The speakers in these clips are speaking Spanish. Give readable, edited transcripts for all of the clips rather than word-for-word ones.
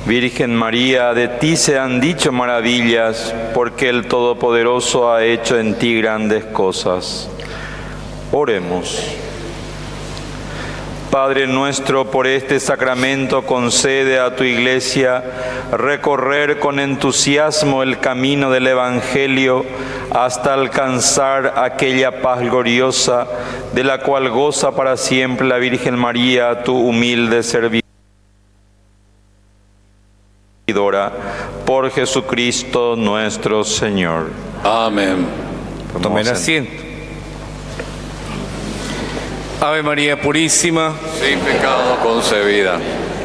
Virgen María, de ti se han dicho maravillas, porque el Todopoderoso ha hecho en ti grandes cosas. Oremos. Padre nuestro, por este sacramento concede a tu Iglesia recorrer con entusiasmo el camino del Evangelio hasta alcanzar aquella paz gloriosa de la cual goza para siempre la Virgen María, tu humilde servidora. Por Jesucristo nuestro Señor. Amén. Tomen asiento. Ave María Purísima, Sin pecado concebida.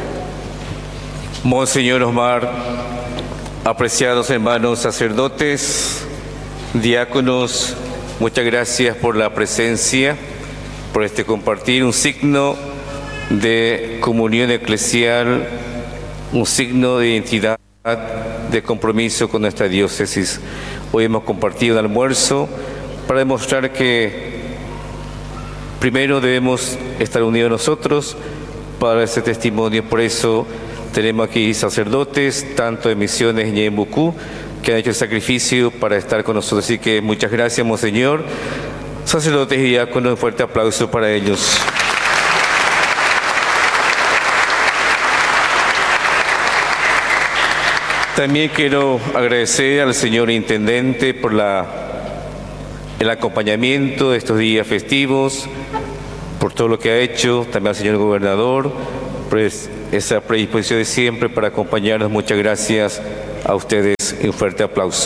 Monseñor Osmar, apreciados hermanos sacerdotes, diáconos, muchas gracias por la presencia, por este compartir, un signo de comunión eclesial, un signo de identidad, de compromiso con nuestra diócesis. Hoy hemos compartido un almuerzo para demostrar que primero debemos estar unidos nosotros para ese testimonio. Por eso tenemos aquí sacerdotes, tanto de Misiones y Ñembucú, que han hecho el sacrificio para estar con nosotros. Así que muchas gracias, Monseñor. Sacerdotes y diáconos, un fuerte aplauso para ellos. También quiero agradecer al señor Intendente por el acompañamiento de estos días festivos, por todo lo que ha hecho, también al señor Gobernador, por esa predisposición de siempre para acompañarnos. Muchas gracias a ustedes y un fuerte aplauso.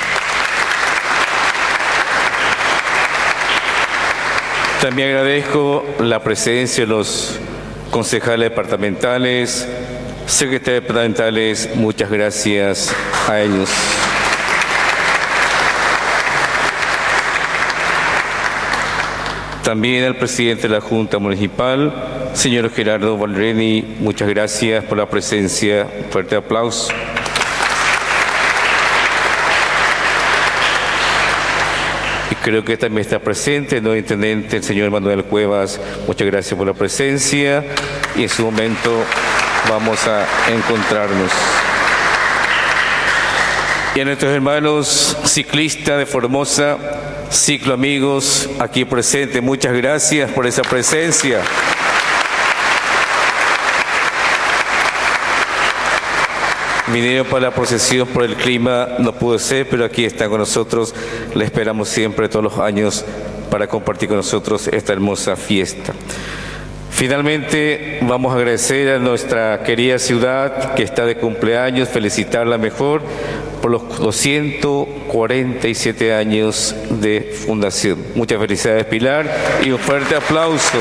También agradezco la presencia de los concejales departamentales, secretarios departamentales, muchas gracias a ellos. También al presidente de la Junta Municipal, señor Gerardo Valreni, muchas gracias por la presencia. Un fuerte aplauso. Y creo que también está presente el nuevo intendente, el señor Manuel Cuevas, muchas gracias por la presencia. Y en su momento vamos a encontrarnos. Y a nuestros hermanos ciclistas de Formosa, Ciclo Amigos, aquí presentes, muchas gracias por esa presencia. Vinieron para la procesión, por el clima no pudo ser, pero aquí están con nosotros. Le esperamos siempre, todos los años, para compartir con nosotros esta hermosa fiesta. Finalmente, vamos a agradecer a nuestra querida ciudad que está de cumpleaños, felicitarla mejor por los 247 años de fundación. Muchas felicidades, Pilar, y un fuerte aplauso.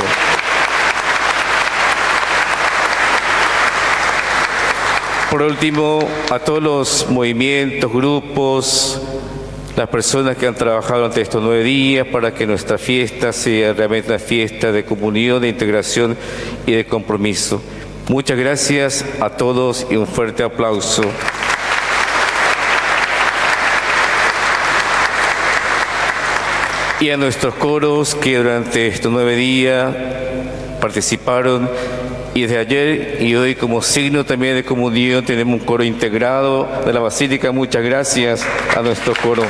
Por último, a todos los movimientos, grupos, las personas que han trabajado durante estos 9 días para que nuestra fiesta sea realmente una fiesta de comunión, de integración y de compromiso. Muchas gracias a todos y un fuerte aplauso. Y a nuestros coros que durante estos 9 días participaron, y desde ayer y hoy como signo también de comunión tenemos un coro integrado de la Basílica. Muchas gracias a nuestro coro.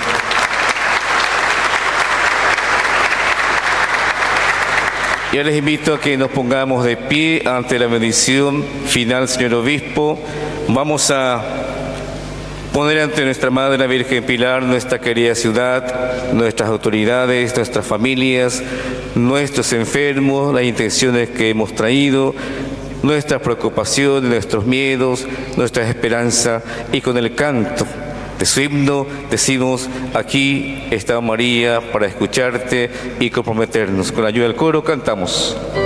Ya les invito a que nos pongamos de pie ante la bendición final, señor obispo. Vamos a poner ante nuestra Madre la Virgen Pilar, nuestra querida ciudad, nuestras autoridades, nuestras familias, nuestros enfermos, las intenciones que hemos traído, nuestras preocupaciones, nuestros miedos, nuestras esperanzas, y con el canto de su himno decimos: aquí está María para escucharte y comprometernos. Con la ayuda del coro cantamos.